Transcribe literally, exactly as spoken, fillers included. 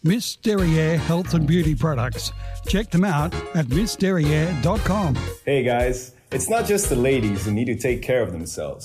Miss Derriere Health and Beauty Products. Check them out at miss derriere dot com. Hey guys, it's not just the ladies who need to take care of themselves.